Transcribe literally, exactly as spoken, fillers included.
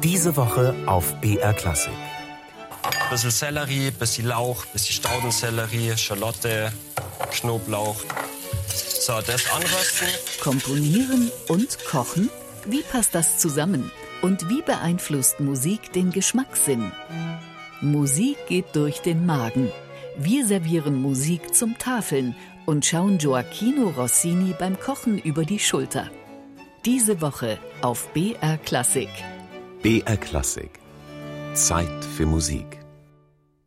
Diese Woche auf B R Klassik. Ein bisschen Sellerie, ein bisschen Lauch, ein bisschen Staudensellerie, Schalotte, Knoblauch. So, das anrösten. Komponieren und kochen? Wie passt das zusammen? Und wie beeinflusst Musik den Geschmackssinn? Musik geht durch den Magen. Wir servieren Musik zum Tafeln und schauen Gioachino Rossini beim Kochen über die Schulter. Diese Woche auf B R Klassik. B R Klassik. Zeit für Musik.